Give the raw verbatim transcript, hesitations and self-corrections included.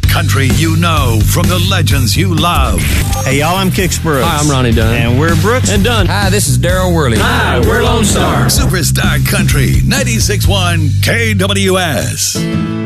country you know from the legends you love. Hey, y'all, I'm Kix Brooks. Hi, I'm Ronnie Dunn. And we're Brooks and Dunn. Hi, this is Daryl Worley. Hi, we're Lone Star. Superstar Country, ninety-six point one K W S.